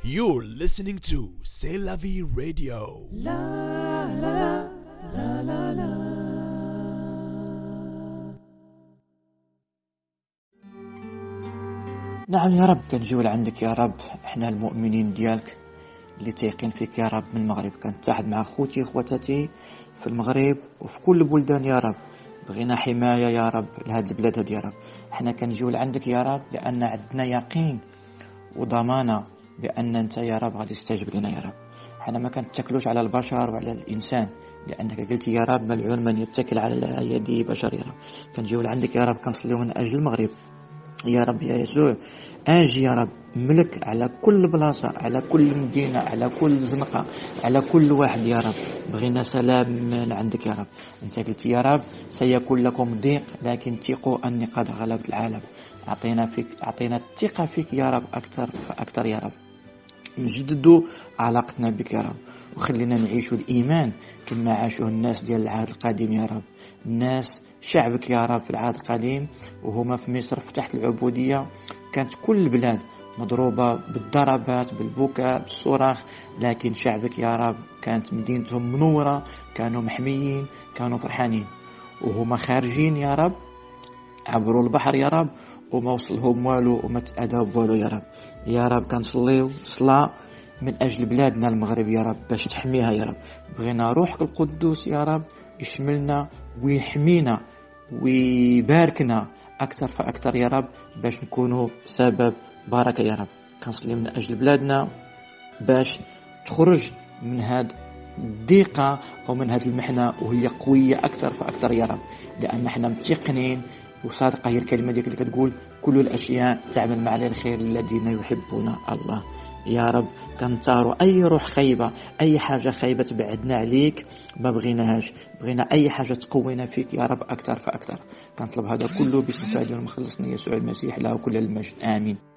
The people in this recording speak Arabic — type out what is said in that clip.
You're listening to C'est la vie radio. نعم يا رب، كنجيو لعندك يا رب. احنا المؤمنين ديالك اللي تيقين فيك يا رب من المغرب، كنتحد مع خوتي وخواتاتي في المغرب وفي كل البلدان يا رب. بغينا حماية يا رب لهاد البلاد هاد يا رب. احنا كنجيو لعندك يا رب لأن عندنا يقين وضمانة بأن انت يا رب غادي تستجب لنا يا رب. احنا ما كنتكلوش على البشر وعلى الإنسان، لأنك قلت يا رب ملعون من يتكل على يد بشر يا رب. كنجيو لعندك يا رب، كنصليو من أجل المغرب يا رب. يا يسوع اجي يا رب، ملك على كل بلاصة، على كل مدينة، على كل زنقة، على كل واحد يا رب. بغينا سلام من عندك يا رب. انت قلت يا رب سيكون لكم ضيق، لكن ثقوا اني قد غلبت العالم. اعطينا الثقة فيك يا رب اكثر فاكثر يا رب. نجددوا علاقتنا بك يا رب، وخلينا نعيشوا الإيمان كما عاشوه الناس ديال العهد القديم يا رب. الناس شعبك يا رب في العهد القديم وهما في مصر تحت العبودية، كانت كل البلاد مضروبة بالضربات، بالبكاء، بالصراخ، لكن شعبك يا رب كانت مدينتهم منورة، كانوا محميين، كانوا فرحانين. وهما خارجين يا رب عبروا البحر يا رب، وما وصلهم والو وما تأذوا بوالو يا رب. يا رب كنصليو صلاة من أجل بلادنا المغرب يا رب باش تحميها يا رب. بغينا روحك القدوس يا رب يشملنا ويحمينا ويباركنا أكثر فأكثر يا رب، باش نكونوا سبب بركة يا رب. كنصلي من أجل بلادنا باش تخرج من هاد الضيقة أو من هاد المحنة وهي قوية أكثر فأكثر يا رب، لأن احنا متيقنين وصادقة هي الكلمة ديك اللي كتقول كل الأشياء تعمل مع الخير الذين يحبون الله. يا رب كنطاروا أي روح خيبة، أي حاجة خيبة تبعدنا عليك، ما بغيناهاش. بغينا أي حاجة تقوينا فيك يا رب أكثر فأكثر. كنطلب هذا كله باسم سيدنا المخلصنا يسوع المسيح، له كل المجد، آمين.